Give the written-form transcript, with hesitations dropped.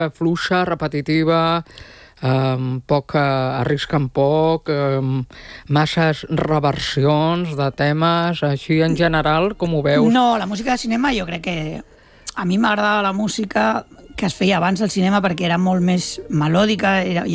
fluixa, repetitiva, arrisquen poc, masses reversions de temes, així en general, com ho veus? No, la música de cinema jo crec que... A mi m'agradava la música que es feia abans al cinema perquè era molt més melòdica, hi